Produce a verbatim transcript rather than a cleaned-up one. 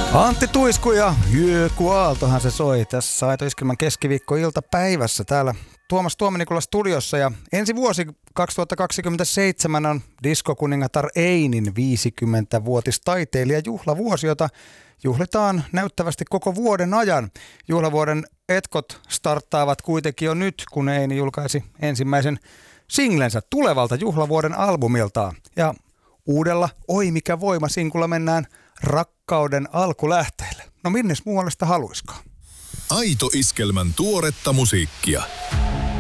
Antti Tuisku ja Jyöku Aaltohan se soi tässä Aito Iskelmän keskiviikko-iltapäivässä täällä Tuomas Tuominikolla studiossa. Ja ensi vuosi kaksituhattakaksikymmentäseitsemän on diskokuningatar Einin viisikymmentävuotistaiteilijajuhlavuosi, jota juhlitaan näyttävästi koko vuoden ajan. Juhlavuoden etkot starttaavat kuitenkin jo nyt, kun Eini julkaisi ensimmäisen singlensä tulevalta juhlavuoden albumiltaan. Ja uudella Oi mikä voima -sinkulla mennään rakkauden alkulähteille. No minnes muualle sitä haluiskaan? Aito Iskelmän tuoretta musiikkia.